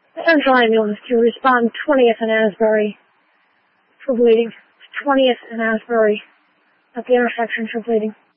The Central Ambulance to respond 20th and Asbury for bleeding. 20th and Asbury at the intersection for bleeding.